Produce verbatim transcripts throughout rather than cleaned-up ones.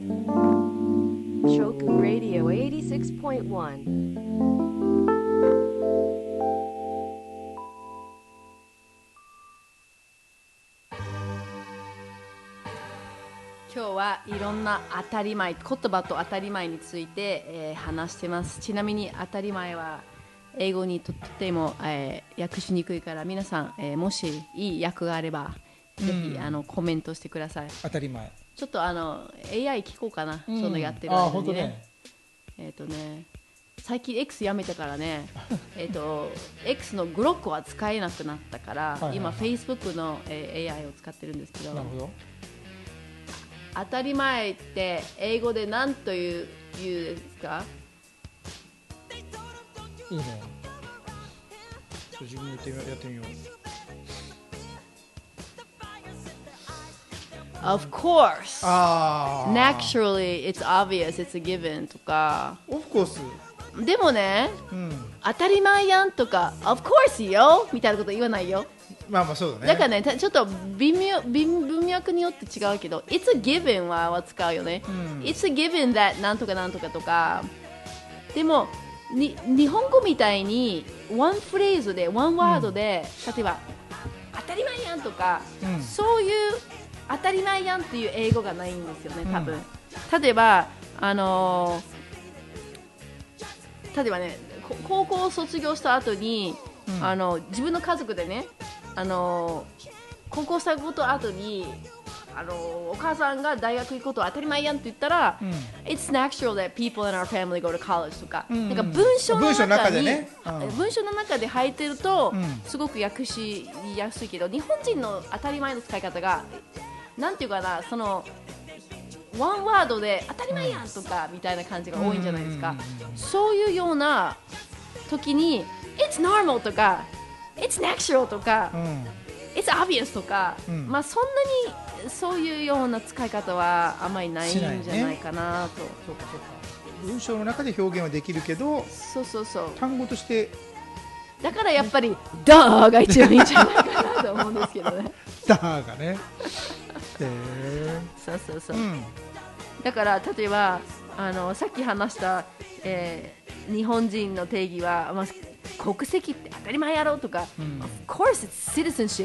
Shoku Radio eighty-six point one. 今日はいろんな当たり前、言葉と当たり前について、えー、話してます。ちなみに当たり前は英語にとっても、えー、訳しにくいから皆さん、えー、もしいい訳があれば、うん、ぜひあのコメントしてください。 当たり前。 ちょっとあの エーアイ 聞こうかな、うん、そのやってる間にね。ねえっ、ー、とね、最近 X やめたからね、えっと X のグロックは使えなくなったから、はいはいはい、今 Facebook の、えー、エーアイ を使ってるんですけど。 なるほど。 当たり前って英語で何という言うんですか？ いいね。自分でやってみよう。 Of course. Naturally, it's obvious, it's a given とか。 Of course. でもね、うん、当たり前やんとか Of course よみたいなこと言わないよ。 まあまあそうだね。 だからね、ちょっと微妙、文脈によって違うけど It's a given は, は使うよね、うん、It's a given that なんとかなんとかとか。でもに日本語みたいにワンフレーズでワンワードで、うん、例えば当たり前やんとか、うん、そういう当たり前やんっていう英語がないんですよね多分、うん、例えばあのー、例えばね高校を卒業した後に、うん、あの自分の家族でねあの高校したこと後にあのお母さんが大学行くことは当たり前やんって言ったら、うん、It's natural that people in our family go to college とか、うん、なんか文章の中に、ねうん、文章の中で入ってると、うん、すごく訳しやすいけど日本人の当たり前の使い方がなんていうかなそのワンワードで当たり前やんとかみたいな感じが多いんじゃないですか、うん、そういうような時に It's normal とかIt's natural とか、うん、It's obvious とか、うん、まあそんなにそういうような使い方はあまりないんじゃないかなと。 そうかそうか。文章の中で表現はできるけど、 そうそうそう。 単語としてだからやっぱりダーが一番いいんじゃないかなと思うんですけどね。 ダーがね。へそうそうそう。うん、だから例えばあのさっき話した、えー、日本人の定義は、まあ、国籍って当たり前やろとか、うん、Of course it's citizenship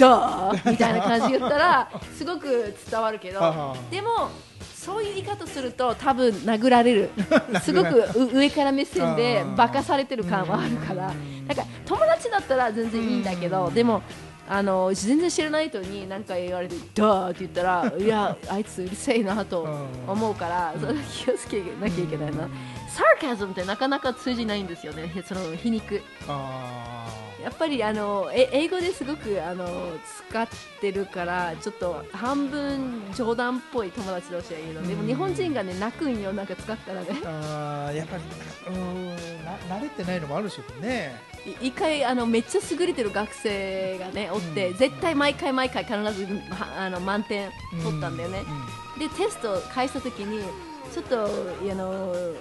duh みたいな感じで言ったらすごく伝わるけどでもそういう言い方すると多分殴られるすごく上から目線でバカされてる感はあるからだから友達だったら全然いいんだけどでもあの全然知らない人に何か言われてダーって言ったらいやあいつうるせえなと思うからそれ気をつけなきゃいけないな。サーカズムってなかなか通じないんですよね。その皮肉あやっぱりあのえ英語ですごくあの使ってるからちょっと半分冗談っぽい友達同士が言うのでも日本人がね泣くんよなんか使ったらねあやっぱりうんな慣れてないのもあるしね。 一回あのめっちゃ優れてる学生がねおって、うん、絶対毎回毎回必ずあの満点取ったんだよね、うんうん、でテスト返した時にちょっとあの